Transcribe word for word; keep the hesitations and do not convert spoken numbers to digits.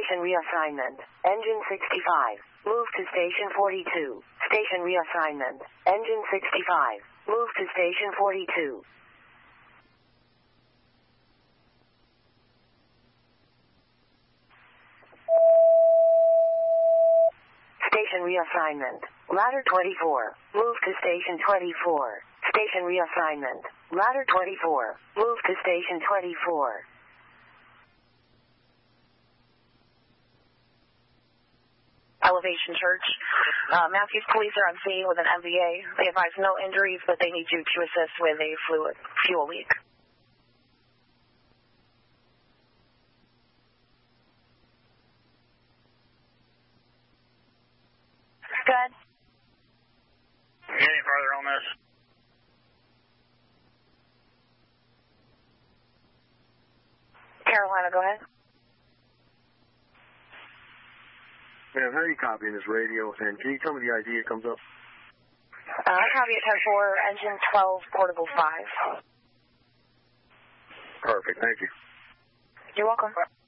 Station reassignment. Engine sixty-five. Move to Station forty-two. Station reassignment. Engine sixty-five. Move to Station forty-two. Station reassignment. Ladder twenty-four. Move to Station twenty-four. Station reassignment. Ladder twenty-four. Move to Station twenty-four. Elevation Church. Uh, Matthews Police are on scene with an M V A. They advise no injuries, but they need you to assist with a fluid fuel leak. Good. Any further on this? Carolina, go ahead. Ma'am, how are you copying this radio? And can you tell me the I D it comes up? Uh, I copy at ten four, engine twelve, portable five. Perfect, thank you. You're welcome.